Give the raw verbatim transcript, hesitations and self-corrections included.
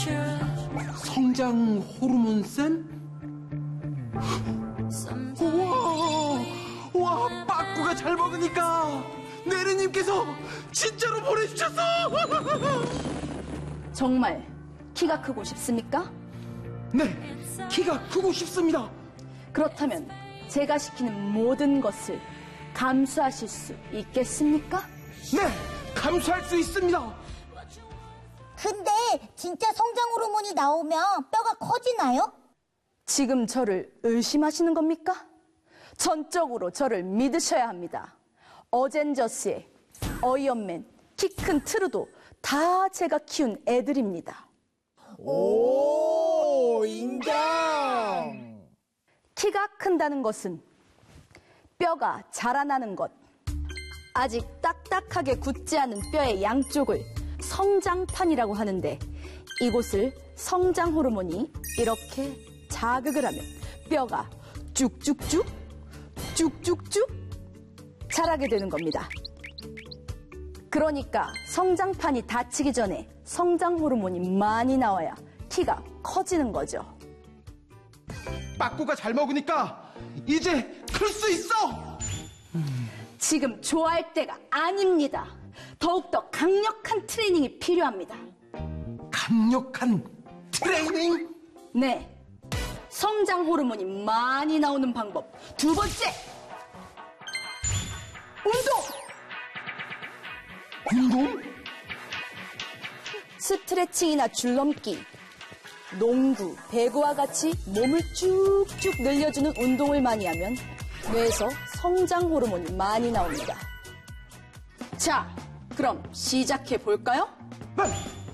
성장 호르몬 쌤? 우와, 우와, 빠꾸가 잘 먹으니까 내리님께서 진짜로 보내주셨어. 정말 키가 크고 싶습니까? 네, 키가 크고 싶습니다. 그렇다면 제가 시키는 모든 것을 감수하실 수 있겠습니까? 네, 감수할 수 있습니다. 근데 진짜 성장 호르몬이 나오면 뼈가 커지나요? 지금 저를 의심하시는 겁니까? 전적으로 저를 믿으셔야 합니다. 어젠저스의 어이언맨, 키 큰 트루도 다 제가 키운 애들입니다. 오, 인정! 키가 큰다는 것은 뼈가 자라나는 것, 아직 딱딱하게 굳지 않은 뼈의 양쪽을 성장판이라고 하는데, 이곳을 성장 호르몬이 이렇게 자극을 하면 뼈가 쭉쭉쭉 쭉쭉쭉 자라게 되는 겁니다. 그러니까 성장판이 닫히기 전에 성장 호르몬이 많이 나와야 키가 커지는 거죠. 빠꾸가 잘 먹으니까 이제 클 수 있어. 지금 좋아할 때가 아닙니다. 더욱더 강력한 트레이닝이 필요합니다. 강력한 트레이닝? 네, 성장 호르몬이 많이 나오는 방법 두 번째, 운동! 운동? 스트레칭이나 줄넘기, 농구, 배구와 같이 몸을 쭉쭉 늘려주는 운동을 많이 하면 뇌에서 성장 호르몬이 많이 나옵니다. 자, 그럼 시작해 볼까요? 네.